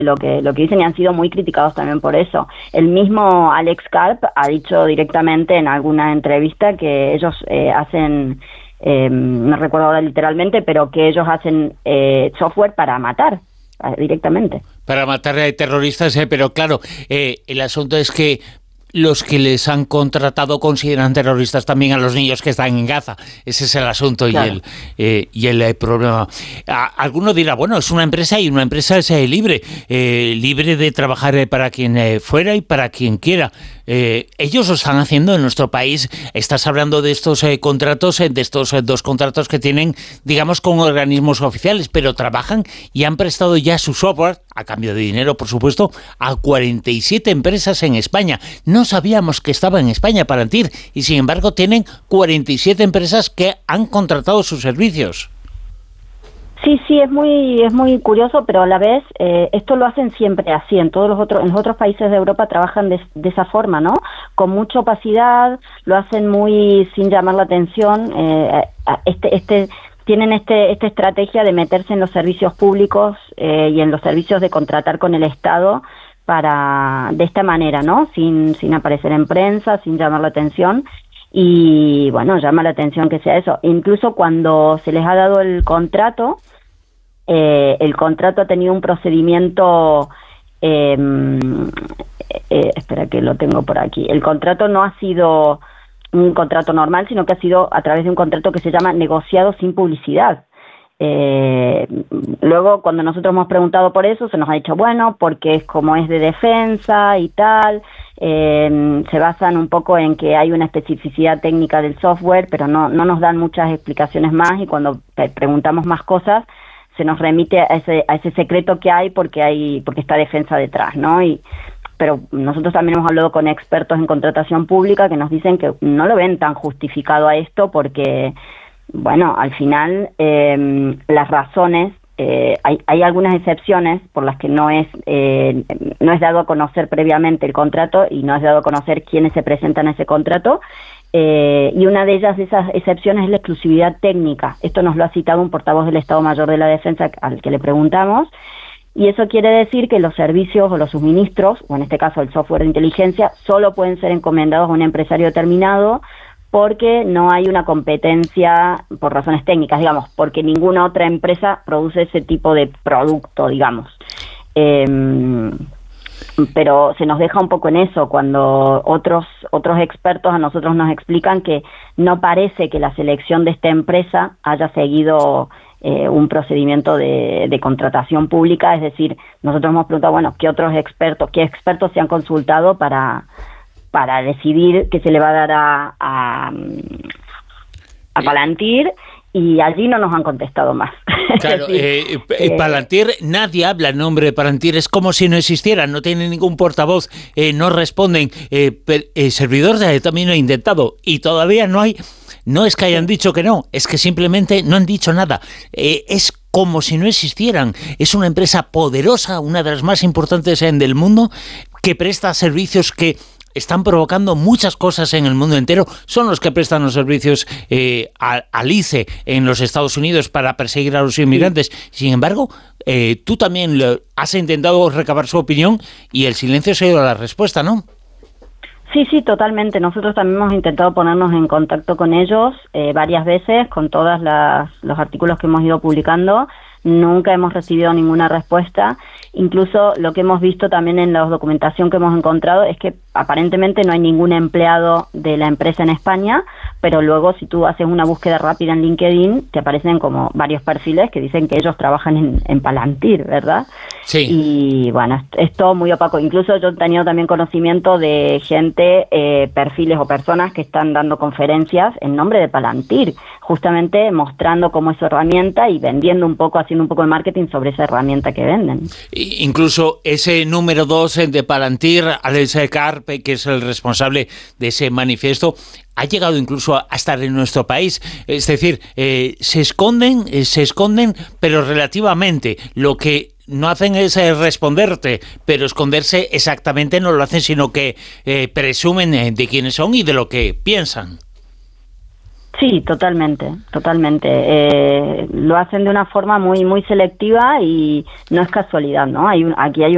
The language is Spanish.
lo que dicen, y han sido muy criticados también por eso. El mismo Alex Karp ha dicho directamente en alguna entrevista que ellos hacen, no recuerdo ahora literalmente, pero que ellos hacen software para matar directamente. Para matar a terroristas, pero claro, el asunto es que los que les han contratado consideran terroristas también a los niños que están en Gaza. Ese es el asunto, claro. y el problema. Alguno dirá, bueno, es una empresa y una empresa es libre de trabajar para quien fuera y para quien quiera. Ellos lo están haciendo en nuestro país. Estás hablando de estos contratos, de estos 2 contratos que tienen, digamos, con organismos oficiales, pero trabajan y han prestado ya su software, a cambio de dinero, por supuesto, a 47 empresas en España. No sabíamos que estaba en España Palantir y, sin embargo, tienen 47 empresas que han contratado sus servicios. Sí, es muy curioso, pero a la vez esto lo hacen siempre así. En los otros países de Europa trabajan de esa forma, ¿no? Con mucha opacidad, lo hacen muy sin llamar la atención. Tienen esta estrategia de meterse en los servicios públicos y en los servicios de contratar con el Estado de esta manera, ¿no? Sin aparecer en prensa, sin llamar la atención. Y bueno, llama la atención que sea eso. Incluso cuando se les ha dado el contrato ha tenido un procedimiento, espera que lo tengo por aquí. El contrato no ha sido un contrato normal, sino que ha sido a través de un contrato que se llama negociado sin publicidad. Luego, cuando nosotros hemos preguntado por eso, se nos ha dicho, bueno, porque es como es de defensa y tal, se basan un poco en que hay una especificidad técnica del software, pero no nos dan muchas explicaciones más, y cuando preguntamos más cosas, se nos remite a ese secreto que hay porque está defensa detrás, ¿no? Pero nosotros también hemos hablado con expertos en contratación pública que nos dicen que no lo ven tan justificado a esto porque, bueno, al final las razones, hay algunas excepciones por las que no es dado a conocer previamente el contrato y no es dado a conocer quiénes se presentan a ese contrato, y una de ellas, de esas excepciones, es la exclusividad técnica. Esto nos lo ha citado un portavoz del Estado Mayor de la Defensa al que le preguntamos. Y eso quiere decir que los servicios o los suministros, o en este caso el software de inteligencia, solo pueden ser encomendados a un empresario determinado porque no hay una competencia por razones técnicas, digamos, porque ninguna otra empresa produce ese tipo de producto, digamos. Pero se nos deja un poco en eso cuando otros expertos a nosotros nos explican que no parece que la selección de esta empresa haya seguido un procedimiento de contratación pública. Es decir, nosotros hemos preguntado, bueno, qué expertos se han consultado para decidir qué se le va a dar a Palantir, y allí no nos han contestado más. Claro, Palantir, nadie habla en nombre de Palantir, es como si no existieran, no tienen ningún portavoz, no responden. El servidor también lo ha intentado y todavía no hay. No es que hayan dicho que no, es que simplemente no han dicho nada. Es como si no existieran. Es una empresa poderosa, una de las más importantes del mundo, que presta servicios que están provocando muchas cosas en el mundo entero. Son los que prestan los servicios al ICE en los Estados Unidos para perseguir a los inmigrantes. Sin embargo, tú también has intentado recabar su opinión y el silencio ha sido la respuesta, ¿no? Sí, totalmente. Nosotros también hemos intentado ponernos en contacto con ellos varias veces, con todos los artículos que hemos ido publicando. Nunca hemos recibido ninguna respuesta. Incluso lo que hemos visto también en la documentación que hemos encontrado es que aparentemente no hay ningún empleado de la empresa en España, pero luego si tú haces una búsqueda rápida en LinkedIn te aparecen como varios perfiles que dicen que ellos trabajan en Palantir, ¿verdad? Sí. Y bueno, es todo muy opaco. Incluso yo he tenido también conocimiento de gente, perfiles o personas que están dando conferencias en nombre de Palantir, justamente mostrando cómo es su herramienta y vendiendo un poco, haciendo un poco de marketing sobre esa herramienta que venden. Incluso ese número 2 de Palantir, Alex Karp, que es el responsable de ese manifiesto, ha llegado incluso a estar en nuestro país. Es decir, se esconden, pero relativamente. Lo que no hacen es responderte, pero esconderse exactamente no lo hacen, sino que presumen de quiénes son y de lo que piensan. Sí, totalmente. Lo hacen de una forma muy muy selectiva y no es casualidad, ¿no? Aquí hay